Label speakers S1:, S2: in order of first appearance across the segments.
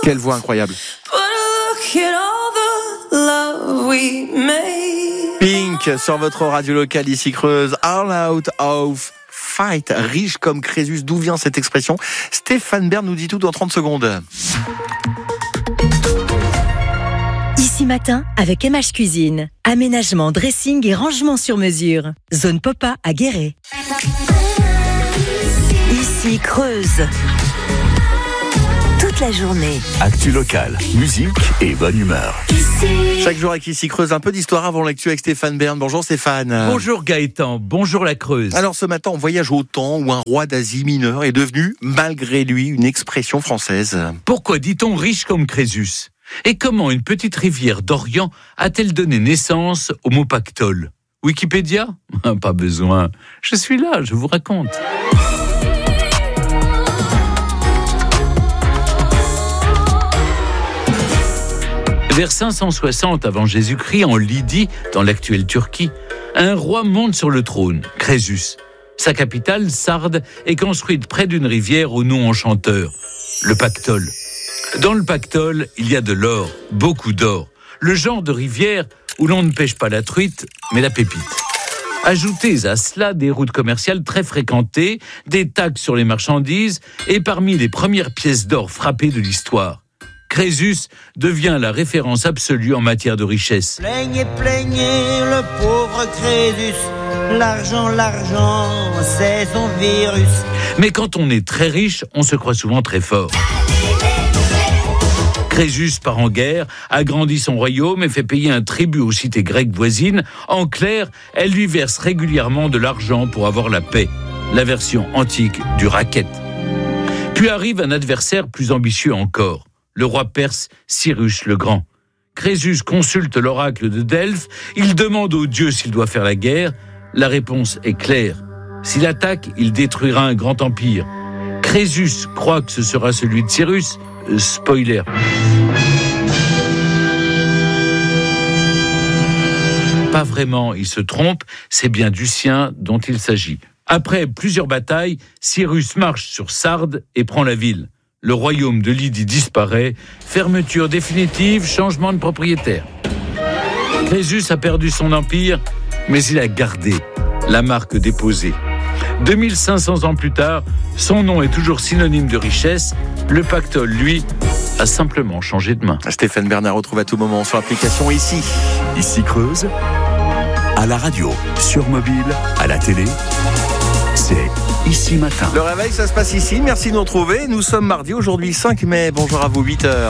S1: Quelle voix incroyable. Pink sur votre radio locale ici Creuse. All Out of Fight, riche comme Crésus. D'où vient cette expression? Stéphane Bern nous dit tout dans 30 secondes.
S2: Ici Matin avec MH Cuisine. Aménagement, dressing et rangement sur mesure. Zone Popa à Guéret. Ici Creuse. Toute la journée.
S3: Actu locale, musique et bonne humeur.
S1: Chaque jour avec ici Creuse, un peu d'histoire avant l'actu avec Stéphane Bern. Bonjour Stéphane.
S4: Bonjour Gaëtan, bonjour la Creuse.
S1: Alors ce matin, on voyage au temps où un roi d'Asie mineure est devenu, malgré lui, une expression française.
S4: Pourquoi dit-on riche comme Crésus? Et comment une petite rivière d'Orient a-t-elle donné naissance au mot pactole? Wikipédia? Pas besoin, je suis là, je vous raconte. Vers 560 avant Jésus-Christ, en Lydie, dans l'actuelle Turquie, un roi monte sur le trône, Crésus. Sa capitale, Sardes, est construite près d'une rivière au nom enchanteur, le Pactole. Dans le Pactole, il y a de l'or, beaucoup d'or. Le genre de rivière où l'on ne pêche pas la truite, mais la pépite. Ajoutez à cela des routes commerciales très fréquentées, des taxes sur les marchandises et parmi les premières pièces d'or frappées de l'histoire. Crésus devient la référence absolue en matière de richesse.
S5: Plaignez, plaignez le pauvre Crésus. L'argent, c'est son virus.
S4: Mais quand on est très riche, on se croit souvent très fort. Crésus part en guerre, agrandit son royaume et fait payer un tribut aux cités grecques voisines. En clair, elle lui verse régulièrement de l'argent pour avoir la paix. La version antique du racket. Puis arrive un adversaire plus ambitieux encore. Le roi perse Cyrus le Grand. Crésus consulte l'oracle de Delphes, il demande aux dieux s'il doit faire la guerre. La réponse est claire. S'il attaque, il détruira un grand empire. Crésus croit que ce sera celui de Cyrus. Spoiler. Pas vraiment, il se trompe, c'est bien du sien dont il s'agit. Après plusieurs batailles, Cyrus marche sur Sardes et prend la ville. Le royaume de Lydie disparaît, fermeture définitive, changement de propriétaire. Crésus a perdu son empire, mais il a gardé la marque déposée. 2500 ans plus tard, son nom est toujours synonyme de richesse. Le Pactole, lui, a simplement changé de main.
S1: Stéphane Bernard retrouve à tout moment sur l'application ici.
S3: Ici Creuse, à la radio, sur mobile, à la télé, c'est Ici Matin.
S1: Le réveil, ça se passe ici. Merci de nous retrouver. Nous sommes mardi, aujourd'hui 5 mai. Bonjour à vous, 8h.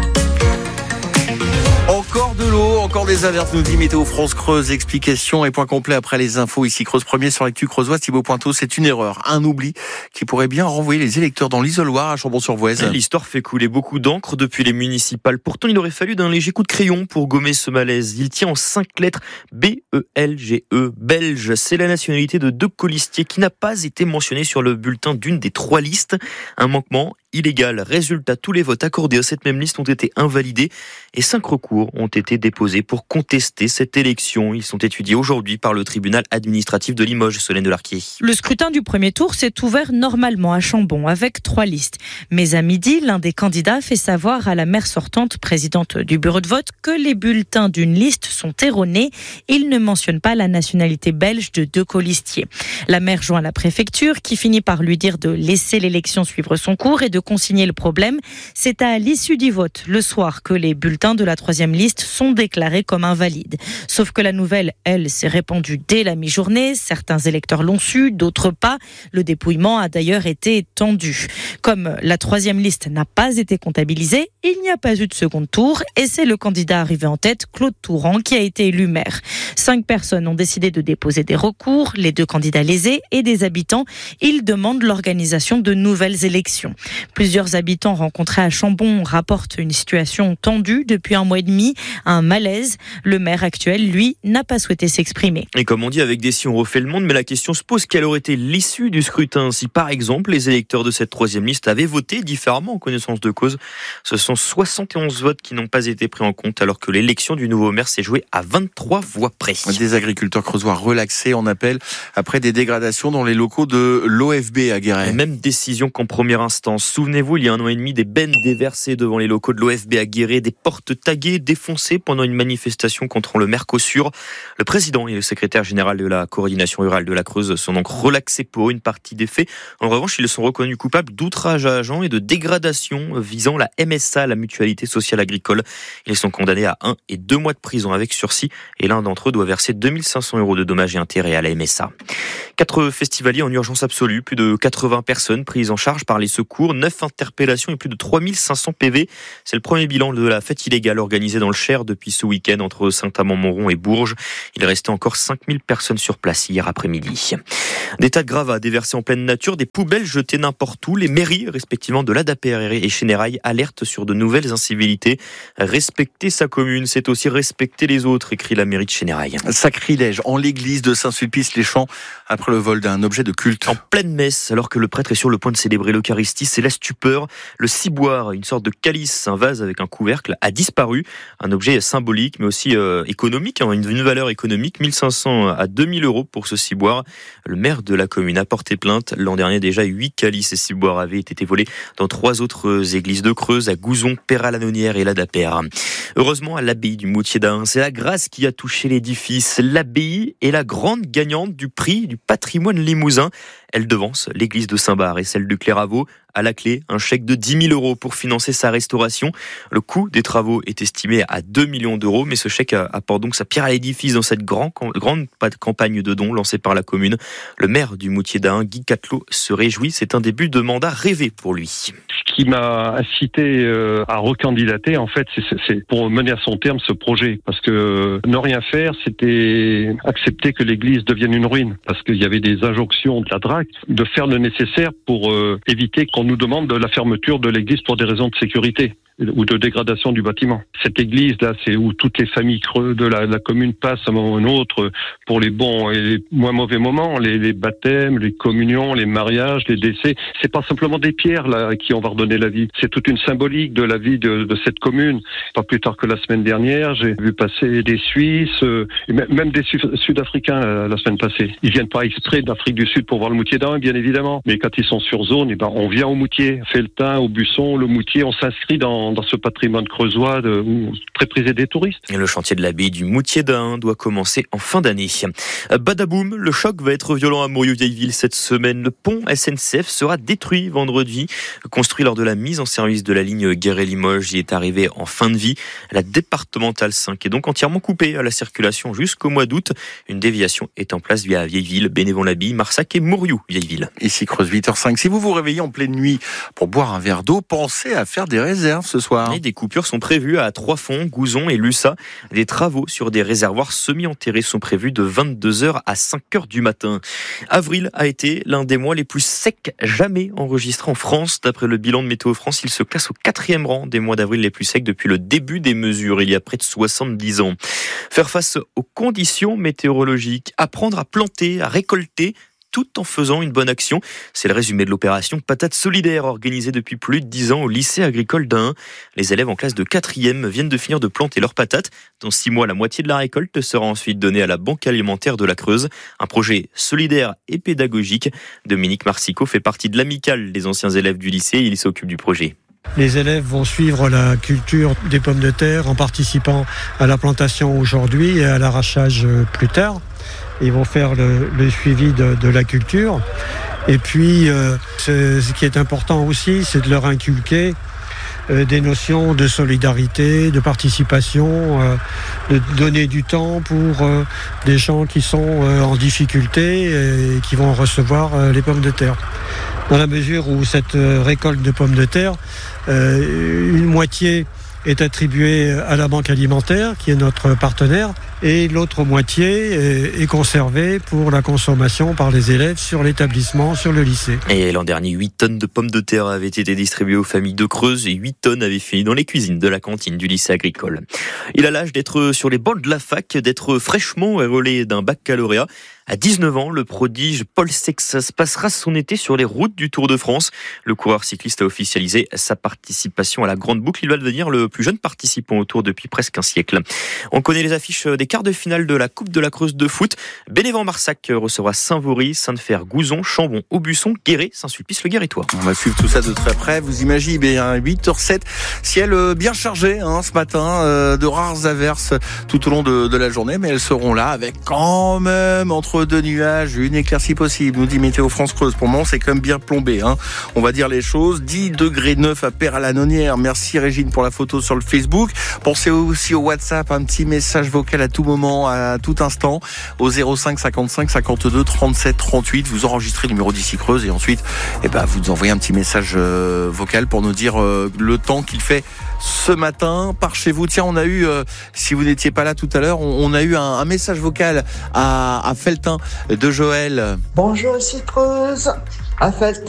S1: Encore de l'eau, encore des averses, nous dit Météo France Creuse. Explications et points complets après les infos. Ici Creuse premier sur l'actu creusoise. Thibaut Pointeau, c'est une erreur, un oubli qui pourrait bien renvoyer les électeurs dans l'isoloir à Chambon-sur-Voueize.
S6: L'histoire fait couler beaucoup d'encre depuis les municipales. Pourtant, il aurait fallu d'un léger coup de crayon pour gommer ce malaise. Il tient en 5 lettres B-E-L-G-E, belge. C'est la nationalité de 2 colistiers qui n'a pas été mentionné sur le bulletin d'une des 3 listes. Un manquement illégal. Résultat, tous les votes accordés à cette même liste ont été invalidés et 5 recours ont été déposés pour contester cette élection. Ils sont étudiés aujourd'hui par le tribunal administratif de Limoges, Solène Delarquier.
S7: Le scrutin du premier tour s'est ouvert normalement à Chambon avec 3 listes. Mais à midi, l'un des candidats fait savoir à la maire sortante, présidente du bureau de vote, que les bulletins d'une liste sont erronés. Il ne mentionne pas la nationalité belge de 2 colistiers. La maire joint la préfecture qui finit par lui dire de laisser l'élection suivre son cours et de consigner le problème. C'est à l'issue du vote, le soir, que les bulletins de la 3e liste sont déclarés comme invalides. Sauf que la nouvelle, elle, s'est répandue dès la mi-journée. Certains électeurs l'ont su, d'autres pas. Le dépouillement a d'ailleurs été tendu. Comme la 3e liste n'a pas été comptabilisée, il n'y a pas eu de second tour et c'est le candidat arrivé en tête, Claude Touran, qui a été élu maire. 5 personnes ont décidé de déposer des recours, les 2 candidats lésés et des habitants. Ils demandent l'organisation de nouvelles élections. Plusieurs habitants rencontrés à Chambon rapportent une situation tendue depuis 1 mois et demi, un malaise. Le maire actuel, lui, n'a pas souhaité s'exprimer.
S6: Et comme on dit, avec des si on refait le monde, mais la question se pose, quelle aurait été l'issue du scrutin si, par exemple, les électeurs de cette 3e liste avaient voté différemment en connaissance de cause? Ce sont 71 votes qui n'ont pas été pris en compte, alors que l'élection du nouveau maire s'est jouée à 23 voix près.
S1: Des agriculteurs creusois relaxés en appel après des dégradations dans les locaux de l'OFB à Guéret.
S6: Même décision qu'en première instance. Souvenez-vous, il y a 1 an et demi, des bennes déversées devant les locaux de l'OFB à Guéret, des portes taguées, défoncées pendant une manifestation contre le Mercosur. Le président et le secrétaire général de la coordination rurale de la Creuse sont donc relaxés pour une partie des faits. En revanche, ils sont reconnus coupables d'outrage à agents et de dégradation visant la MSA, la Mutualité Sociale Agricole. Ils sont condamnés à 1 et 2 mois de prison avec sursis et l'un d'entre eux doit verser 2500 € de dommages et intérêts à la MSA. 4 festivaliers en urgence absolue, plus de 80 personnes prises en charge par les secours, 9 interpellations et plus de 3500 PV. C'est le premier bilan de la fête illégale organisée dans le Cher depuis ce week-end entre Saint-Amand-Montrond et Bourges. Il restait encore 5000 personnes sur place hier après-midi. Des tas de gravats déversés en pleine nature, des poubelles jetées n'importe où. Les mairies, respectivement de l'ADAPR et Chénérail, alertent sur de nouvelles incivilités. Respecter sa commune, c'est aussi respecter les autres, écrit la mairie de Chénérail.
S1: Sacrilège en l'église de Saint-Sulpice-les-Champs après le vol d'un objet de culte.
S6: En pleine messe, alors que le prêtre est sur le point de célébrer l'Eucharistie, c'est la stupeur. Le ciboire, une sorte de calice, un vase avec un couvercle, a disparu. Un objet symbolique, mais aussi économique, une valeur économique, 1500 à 2000 € pour ce ciboire. Le maire de la commune a porté plainte. L'an dernier, déjà, 8 calices et ciboires avaient été volés dans 3 autres églises de Creuse, à Gouzon, Peyrat-la-Nonière et l'Adaper. Heureusement, à l'abbaye du Moutier d'Ain, c'est la grâce qui a touché l'édifice. L'abbaye est la grande gagnante du prix du patrimoine limousin. Elle devance l'église de Saint-Bar et celle de Clairaveau. À la clé, un chèque de 10 000 € pour financer sa restauration. Le coût des travaux est estimé à 2 millions d'euros, mais ce chèque apporte donc sa pierre à l'édifice dans cette grande campagne de dons lancée par la commune. Le maire du Moutier d'Ain, Guy Catelot, se réjouit. C'est un début de mandat rêvé pour lui.
S8: Ce qui m'a incité à recandidater, en fait, c'est pour mener à son terme ce projet. Parce que ne rien faire, c'était accepter que l'église devienne une ruine. Parce qu'il y avait des injonctions de la DRAC de faire le nécessaire pour éviter qu'on nous demande de la fermeture de l'église pour des raisons de sécurité ou de dégradation du bâtiment. Cette église-là, c'est où toutes les familles creux de la commune passent à un moment ou un autre pour les bons et les moins mauvais moments, les baptêmes, les communions, les mariages, les décès. C'est pas simplement des pierres là à qui on va redonner la vie. C'est toute une symbolique de la vie de cette commune. Pas plus tard que la semaine dernière, j'ai vu passer des Suisses, et même des Sud-Africains la semaine passée. Ils viennent pas exprès d'Afrique du Sud pour voir le Moutier d'Ain, bien évidemment. Mais quand ils sont sur zone, on vient au Moutier, Felletin, au Busson, le Moutier, on s'inscrit dans ce patrimoine creusois très prisé des touristes.
S6: Et le chantier de l'abbaye du Moutier d'Ain doit commencer en fin d'année. Badaboum, le choc va être violent à Mouriou-Vieilleville cette semaine. Le pont SNCF sera détruit vendredi. Construit lors de la mise en service de la ligne Guéret-Limoges, il est arrivé en fin de vie. La départementale 5 est donc entièrement coupée à la circulation jusqu'au mois d'août. Une déviation est en place via Vieilleville, Bénévent-l'Abbaye, Marsac et Mouriou-Vieilleville.
S1: Ici Creuse 8h05. Si vous vous réveillez en pleine nuit pour boire un verre d'eau, pensez à faire des réserves ce soir.
S6: Et des coupures sont prévues à Trois-Fonds, Gouzon et Lussat. Des travaux sur des réservoirs semi-enterrés sont prévus de 22h à 5h du matin. Avril a été l'un des mois les plus secs jamais enregistrés en France. D'après le bilan de Météo France, il se classe au 4e rang des mois d'avril les plus secs depuis le début des mesures, il y a près de 70 ans. Faire face aux conditions météorologiques, apprendre à planter, à récolter, tout en faisant une bonne action. C'est le résumé de l'opération Patate Solidaire organisée depuis plus de 10 ans au lycée agricole d'Ain. Les élèves en classe de 4e viennent de finir de planter leurs patates. Dans 6 mois, la moitié de la récolte sera ensuite donnée à la Banque alimentaire de la Creuse. Un projet solidaire et pédagogique. Dominique Marsico fait partie de l'amicale des anciens élèves du lycée et il s'occupe du projet.
S9: Les élèves vont suivre la culture des pommes de terre en participant à la plantation aujourd'hui et à l'arrachage plus tard. Ils vont faire le suivi de la culture. Et puis, ce qui est important aussi, c'est de leur inculquer des notions de solidarité, de participation, de donner du temps pour des gens qui sont en difficulté et qui vont recevoir les pommes de terre. Dans la mesure où cette récolte de pommes de terre, une moitié est attribuée à la Banque alimentaire, qui est notre partenaire, et l'autre moitié est conservée pour la consommation par les élèves sur l'établissement, sur le lycée.
S6: Et l'an dernier, 8 tonnes de pommes de terre avaient été distribuées aux familles de Creuse et 8 tonnes avaient fini dans les cuisines de la cantine du lycée agricole. Il a l'âge d'être sur les bancs de la fac, d'être fraîchement relais d'un baccalauréat. À 19 ans, le prodige Paul Sexas passera son été sur les routes du Tour de France. Le coureur cycliste a officialisé sa participation à la Grande Boucle. Il va devenir le plus jeune participant au Tour depuis presque un siècle. On connaît les affiches des quarts de finale de la Coupe de la Creuse de foot. Bénévent-Marsac recevra Saint-Vaury, Sainte-Fère-Gouzon, Chambon, Aubusson, Guéret, Saint-Sulpice-le-Guérétois.
S1: On va suivre tout ça de très près. Vous imaginez, 8h07, ciel bien chargé ce matin, de rares averses tout au long de la journée, mais elles seront là avec quand même entre deux nuages, une éclaircie possible, nous dit Météo France Creuse. Pour le moment, c'est quand même bien plombé. On va dire les choses. 10 degrés 9 à Peyre-à-la-Nonière. Merci Régine pour la photo sur le Facebook. Pensez aussi au WhatsApp, un petit message vocal à tout moment, à tout instant, au 05 55 52 37 38. Vous enregistrez le numéro d'Ici Creuse et ensuite, vous nous envoyez un petit message vocal pour nous dire le temps qu'il fait ce matin par chez vous. Tiens, on a eu, si vous n'étiez pas là tout à l'heure, on a eu un message vocal à Felletin de Joël.
S10: Bonjour Ici Creuse, à Felletin.